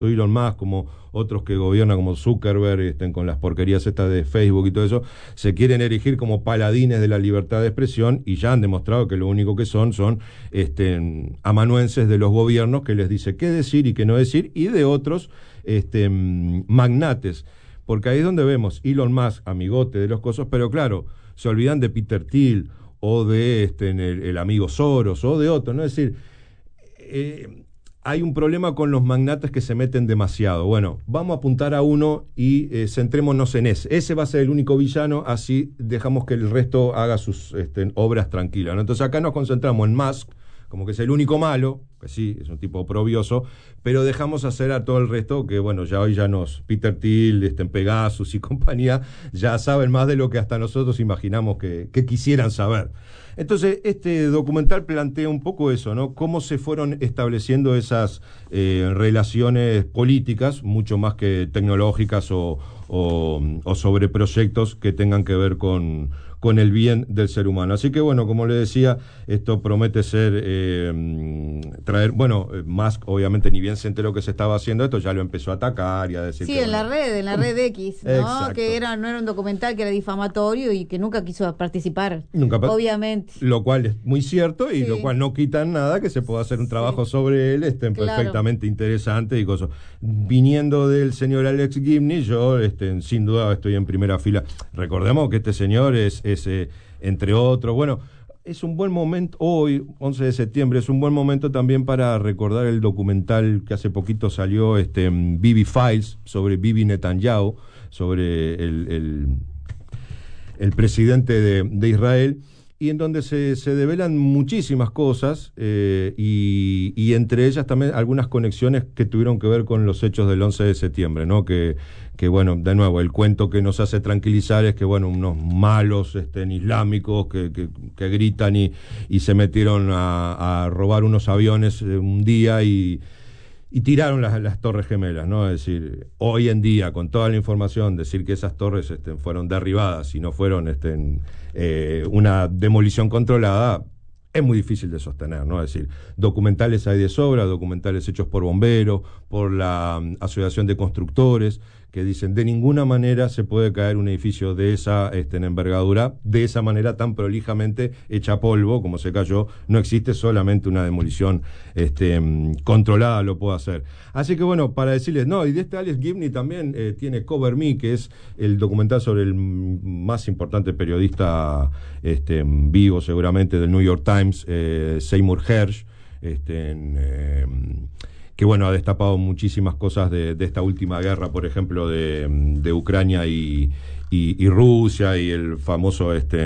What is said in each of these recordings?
Elon Musk, como otros que gobiernan, como Zuckerberg, con las porquerías estas de Facebook y todo eso, se quieren erigir como paladines de la libertad de expresión y ya han demostrado que lo único que son amanuenses de los gobiernos que les dice qué decir y qué no decir, y de otros magnates, porque ahí es donde vemos Elon Musk, amigote de los cosos, pero claro, se olvidan de Peter Thiel o de el amigo Soros o de otros, ¿no? Es decir, hay un problema con los magnates que se meten demasiado. Bueno, vamos a apuntar a uno y centrémonos en ese. Ese va a ser el único villano, así dejamos que el resto haga sus obras tranquilas, ¿no? Entonces acá nos concentramos en Musk, como que es el único malo, que sí, es un tipo oprobioso, pero dejamos hacer a todo el resto, que bueno, ya hoy Peter Thiel, Pegasus y compañía, ya saben más de lo que hasta nosotros imaginamos que quisieran saber. Entonces, este documental plantea un poco eso, ¿no? Cómo se fueron estableciendo esas relaciones políticas, mucho más que tecnológicas o sobre proyectos que tengan que ver con el bien del ser humano. Así que bueno, como le decía, esto promete ser traer, Musk obviamente ni bien se enteró que se estaba haciendo esto, ya lo empezó a atacar y a decir sí, que, en la red X, ¿no? Exacto. Que no era un documental, que era difamatorio y que nunca quiso participar, obviamente. Lo cual es muy cierto y sí. lo cual no quita nada que se pueda hacer un trabajo sobre él, perfectamente interesante y cosas. Viniendo del señor Alex Gibney, yo sin duda estoy en primera fila. Recordemos que este señor es entre otros, bueno, es un buen momento, hoy, 11 de septiembre, es un buen momento también para recordar el documental que hace poquito salió, Bibi Files, sobre Bibi Netanyahu, sobre el presidente de Israel, y en donde se develan muchísimas cosas, y entre ellas también algunas conexiones que tuvieron que ver con los hechos del 11 de septiembre, ¿no? Que bueno, de nuevo, el cuento que nos hace tranquilizar es que, bueno, unos malos islámicos que gritan y se metieron a robar unos aviones un día y tiraron las Torres Gemelas, ¿no? Es decir, hoy en día, con toda la información, decir que esas torres fueron derribadas y no fueron una demolición controlada, es muy difícil de sostener, ¿no? Es decir, documentales hay de sobra, documentales hechos por bomberos, por la Asociación de Constructores, que dicen de ninguna manera se puede caer un edificio de esa envergadura, de esa manera tan prolijamente hecha polvo como se cayó. No existe, solamente una demolición controlada lo puede hacer. Así que bueno, para decirles, no, y de Alex Gibney también tiene Cover Me, que es el documental sobre el más importante periodista vivo seguramente del New York Times, Seymour Hersh, que bueno, ha destapado muchísimas cosas de esta última guerra, por ejemplo, de Ucrania y Rusia, y el famoso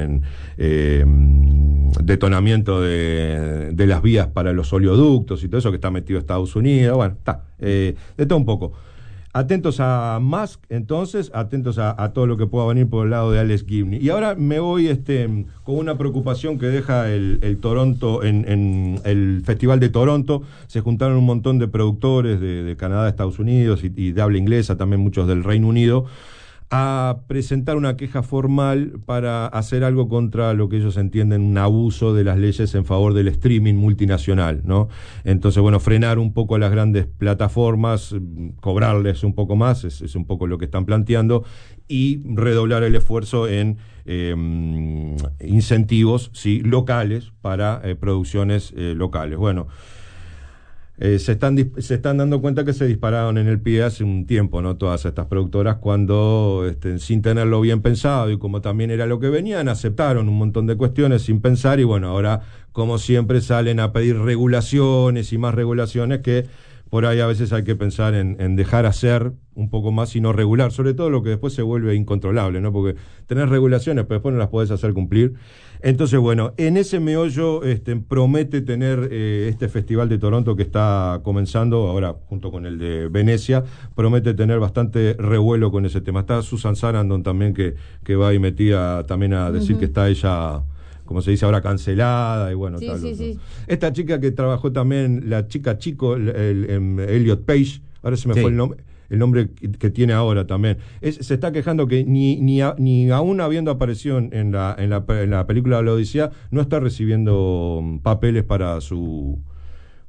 detonamiento de las vías para los oleoductos y todo eso que está metido Estados Unidos. Bueno, está, de todo un poco. Atentos a Musk, entonces, atentos a todo lo que pueda venir por el lado de Alex Gibney. Y ahora me voy con una preocupación que deja el Toronto, en el Festival de Toronto. Se juntaron un montón de productores de Canadá, de Estados Unidos y de habla inglesa, también muchos del Reino Unido, a presentar una queja formal para hacer algo contra lo que ellos entienden un abuso de las leyes en favor del streaming multinacional, ¿no? Entonces, bueno, frenar un poco a las grandes plataformas, cobrarles un poco más, es un poco lo que están planteando, y redoblar el esfuerzo en incentivos, sí, locales para producciones locales. Bueno, se están dando cuenta que se dispararon en el pie hace un tiempo, ¿no? Todas estas productoras, cuando sin tenerlo bien pensado, y como también era lo que venían, aceptaron un montón de cuestiones sin pensar, y bueno, ahora como siempre salen a pedir regulaciones y más regulaciones, que por ahí a veces hay que pensar en dejar hacer un poco más y no regular, sobre todo lo que después se vuelve incontrolable, ¿no? Porque tenés regulaciones, pero después no las podés hacer cumplir. Entonces, bueno, en ese meollo promete tener este Festival de Toronto que está comenzando ahora junto con el de Venecia, promete tener bastante revuelo con ese tema. Está Susan Sarandon también, que va ahí metida también a decir que está ella, como se dice ahora, cancelada, y bueno, sí, tal. Sí. Esta chica que trabajó también, la chica chico, Elliot Page, ahora se me fue el nombre que tiene ahora también, se está quejando que ni aún habiendo aparecido en la película de la Odisea, no está recibiendo papeles para su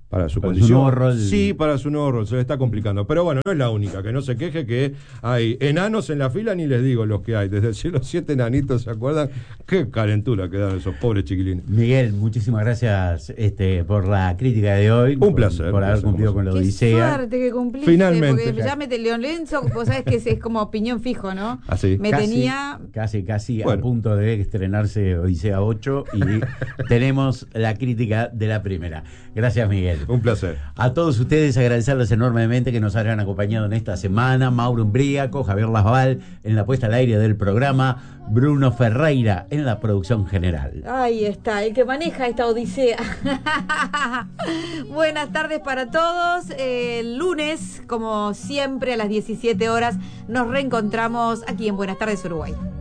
para su para condición. Su nuevo rol. Sí, para su nuevo rol, se le está complicando. Pero bueno, no es la única, que no se queje que hay enanos en la fila, ni les digo los que hay. Desde el cielo 7 enanitos, ¿se acuerdan? Qué calentura que dan esos pobres chiquilines. Miguel, muchísimas gracias por la crítica de hoy. Un placer. Por haber cumplido con la Odisea. Qué suerte que cumpliste. Finalmente. Porque ya León Lenzo, vos sabés que es como opinión fijo, ¿no? Así. Me tenía... Casi bueno, a punto de estrenarse Odisea 8 y tenemos la crítica de la primera. Gracias, Miguel. un placer. A todos ustedes agradecerles enormemente que nos hayan acompañado en esta semana. Mauro Umbríaco, Javier Lasval en la puesta al aire del programa, Bruno Ferreira en la producción general. Ahí está, el que maneja esta odisea. Buenas tardes para todos. El lunes, como siempre, a las 17 horas, nos reencontramos aquí en Buenas Tardes Uruguay.